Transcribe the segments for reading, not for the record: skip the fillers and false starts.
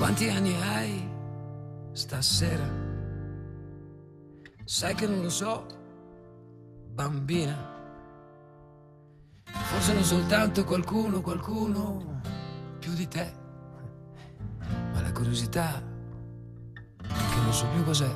Quanti anni hai stasera? Sai che non lo so, bambina. Forse non soltanto qualcuno più di te, ma la curiosità che non so più cos'è.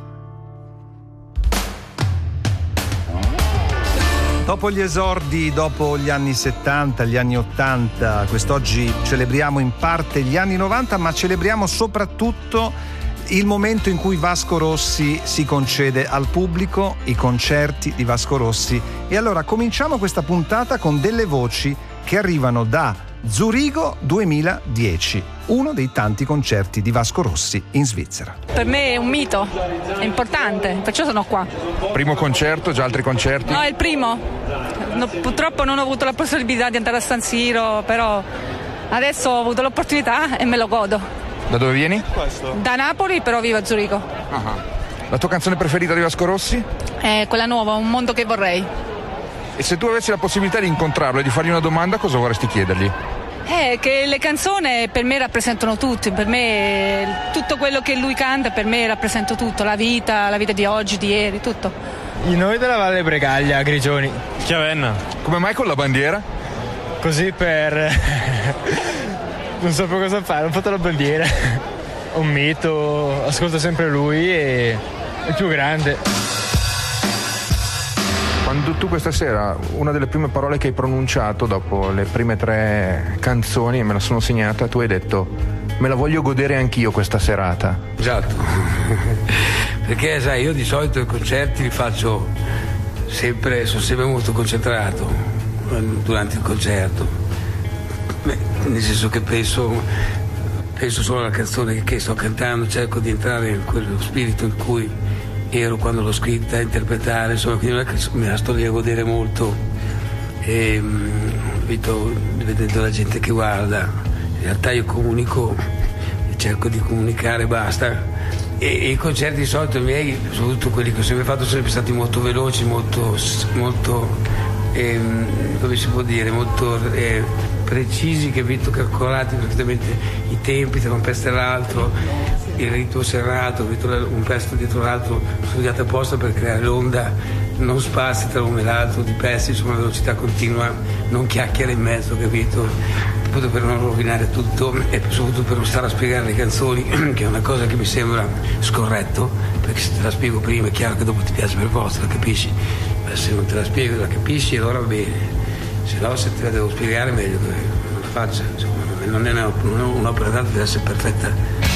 Dopo gli esordi, dopo gli anni 70, gli anni 80, quest'oggi celebriamo in parte gli anni 90, ma celebriamo soprattutto il momento in cui Vasco Rossi si concede al pubblico, i concerti di Vasco Rossi. E allora cominciamo questa puntata con delle voci che arrivano da Zurigo 2010, uno dei tanti concerti di Vasco Rossi in Svizzera. Per me è un mito, è importante, perciò sono qua. Primo concerto, già altri concerti? No, è il primo. Purtroppo non ho avuto la possibilità di andare a San Siro, però adesso ho avuto l'opportunità e me lo godo. Da dove vieni? Da Napoli, però vivo a Zurigo. La tua canzone preferita di Vasco Rossi? È quella nuova, Un mondo che vorrei. E se tu avessi la possibilità di incontrarlo e di fargli una domanda, cosa vorresti chiedergli? Che le canzoni per me rappresentano tutto, per me tutto quello che lui canta per me rappresenta tutto, la vita di oggi, di ieri, tutto. Noi della Valle Bregaglia, Grigioni. Chiavenna. Come mai con la bandiera? Così per... non sapevo cosa fare, ho fatto la bandiera. Un mito, ascolto sempre lui e è il più grande. Quando tu questa sera, una delle prime parole che hai pronunciato dopo le prime 3 canzoni, e me la sono segnata, tu hai detto: me la voglio godere anch'io questa serata. Esatto. Perché sai, io di solito i concerti li faccio sempre, sono sempre molto concentrato durante il concerto. Nel senso che penso solo alla canzone che sto cantando, cerco di entrare in quello spirito in cui ero quando l'ho scritta, interpretare, insomma, quindi me la sto lì a godere molto, e vedendo la gente che guarda. In realtà io comunico, cerco di comunicare, basta. E i concerti di solito miei, soprattutto quelli che ho sempre fatto, sono sempre stati molto veloci, molto come si può dire, molto precisi, capito, calcolati perfettamente i tempi tra un pezzo e l'altro, il ritmo serrato, un pezzo dietro l'altro studiato apposta per creare l'onda, non spazi tra uno e l'altro di pezzi, insomma, velocità continua, non chiacchiere in mezzo, capito, appunto per non rovinare tutto e soprattutto per non stare a spiegare le canzoni, che è una cosa che mi sembra scorretto, perché se te la spiego prima è chiaro che dopo ti piace per forza, la capisci, ma se non te la spiego la capisci allora va bene, se no, se te la devo spiegare meglio che non la faccia, insomma, non è un'opera d'arte, deve essere perfetta.